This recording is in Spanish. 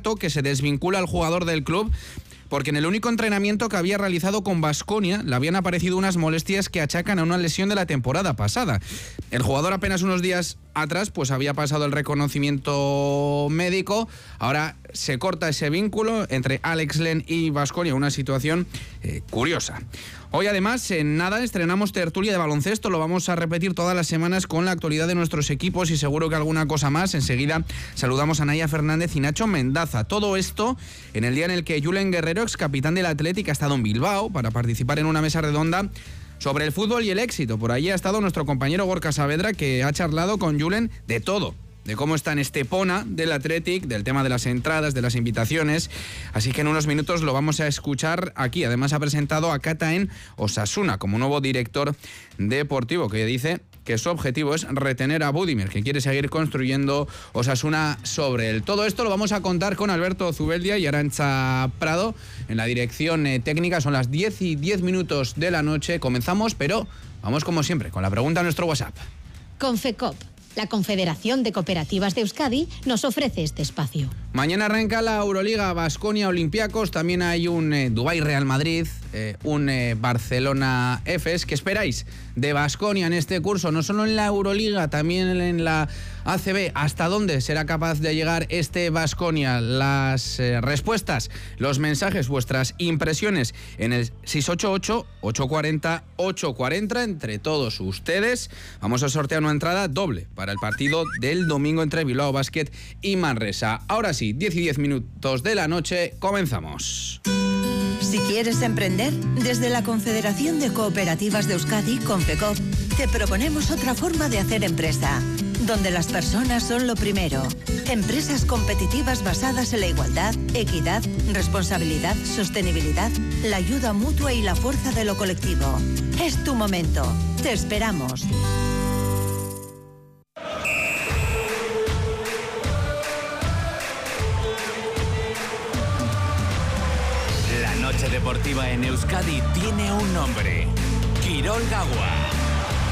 cierto que se desvincula al jugador del club porque en el único entrenamiento que había realizado con Baskonia le habían aparecido unas molestias que achacan a una lesión de la temporada pasada. El jugador apenas unos días atrás pues había pasado el reconocimiento médico. Ahora se corta ese vínculo entre Alex Len y Baskonia, una situación curiosa. Hoy además en nada estrenamos tertulia de baloncesto, lo vamos a repetir todas las semanas con la actualidad de nuestros equipos y seguro que alguna cosa más. Enseguida saludamos a Naya Fernández y Nacho Mendaza. Todo esto en el día en el que Julen Guerrero, ex capitán del Athletic, ha estado en Bilbao para participar en una mesa redonda sobre el fútbol y el éxito. Por allí ha estado nuestro compañero Gorka Saavedra, que ha charlado con Julen de todo, de cómo está en Estepona del Athletic, del tema de las entradas, de las invitaciones. Así que en unos minutos lo vamos a escuchar aquí. Además ha presentado a Kataen Osasuna como nuevo director deportivo, que dice que su objetivo es retener a Budimir, que quiere seguir construyendo Osasuna sobre él. Todo esto lo vamos a contar con Alberto Zubeldia y Arantxa Prado en la dirección técnica. Son las 10:10 de la noche. Comenzamos, pero vamos como siempre con la pregunta a nuestro WhatsApp. Confecop, la Confederación de Cooperativas de Euskadi, nos ofrece este espacio. Mañana arranca la Euroliga, Baskonia Olympiacos, también hay un Dubái Real Madrid, un Barcelona Efes. ¿Qué esperáis de Baskonia en este curso? No solo en la Euroliga, también en la ACB. ¿Hasta dónde será capaz de llegar este Baskonia? Las respuestas, los mensajes, vuestras impresiones en el 688-840-840 entre todos ustedes. Vamos a sortear una entrada doble para el partido del domingo entre Bilbao Basket y Manresa. Ahora sí, 10:10 de la noche, comenzamos. Si quieres emprender, desde la Confederación de Cooperativas de Euskadi, Confecop, te proponemos otra forma de hacer empresa, donde las personas son lo primero. Empresas competitivas basadas en la igualdad, equidad, responsabilidad, sostenibilidad, la ayuda mutua y la fuerza de lo colectivo. Es tu momento. Te esperamos. La noche deportiva en Euskadi tiene un nombre: Kirol Gaua.